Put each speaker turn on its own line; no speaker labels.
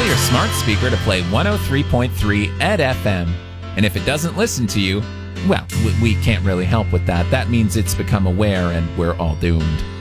your smart speaker to play 103.3 Ed FM. And if it doesn't listen to you, well, we can't really help with that. That means it's become aware and we're all doomed.